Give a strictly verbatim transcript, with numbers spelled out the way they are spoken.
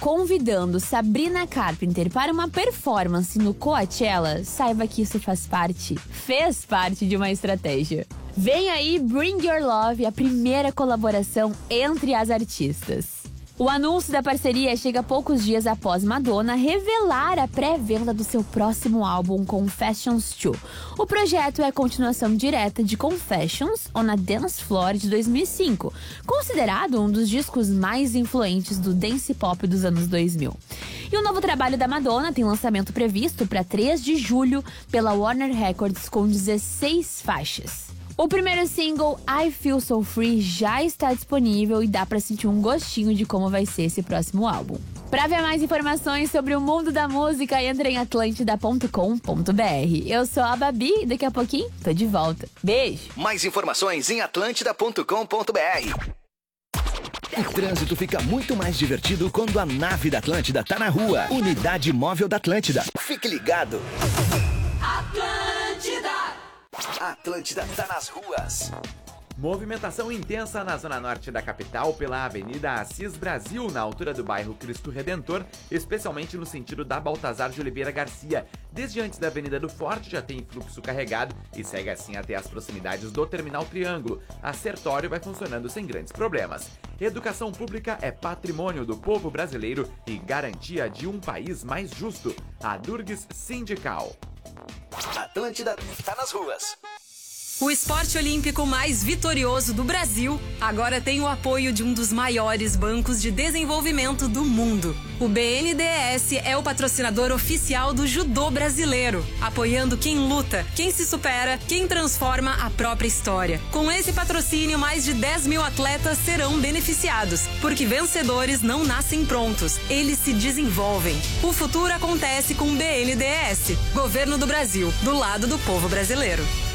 convidando Sabrina Carpenter para uma performance no Coachella, saiba que isso faz parte, fez parte de uma estratégia. Vem aí Bring Your Love, a primeira colaboração entre as artistas. O anúncio da parceria chega poucos dias após Madonna revelar a pré-venda do seu próximo álbum Confessions dois. O projeto é a continuação direta de Confessions on a Dance Floor de dois mil e cinco, considerado um dos discos mais influentes do dance pop dos anos dois mil. E o novo trabalho da Madonna tem lançamento previsto para três de julho pela Warner Records com dezesseis faixas. O primeiro single, I Feel So Free, já está disponível e dá pra sentir um gostinho de como vai ser esse próximo álbum. Pra ver mais informações sobre o mundo da música, entre em atlântida ponto com ponto b r. Eu sou a Babi e daqui a pouquinho tô de volta. Beijo! Mais informações em atlântida ponto com ponto b r. O trânsito fica muito mais divertido quando a nave da Atlântida tá na rua. Unidade Móvel da Atlântida. Fique ligado. Atlântida! Atlântida tá nas ruas. Movimentação intensa na zona norte da capital pela Avenida Assis Brasil, na altura do bairro Cristo Redentor, especialmente no sentido da Baltazar de Oliveira Garcia. Desde antes da Avenida do Forte já tem fluxo carregado e segue assim até as proximidades do Terminal Triângulo. A Sertório vai funcionando sem grandes problemas. Educação pública é patrimônio do povo brasileiro e garantia de um país mais justo. A Durgues Sindical. Atlântida tá nas ruas. O esporte olímpico mais vitorioso do Brasil agora tem o apoio de um dos maiores bancos de desenvolvimento do mundo. O B N D E S é o patrocinador oficial do judô brasileiro, apoiando quem luta, quem se supera, quem transforma a própria história. Com esse patrocínio, mais de dez mil atletas serão beneficiados, porque vencedores não nascem prontos, eles se desenvolvem. O futuro acontece com o B N D E S, Governo do Brasil, do lado do povo brasileiro.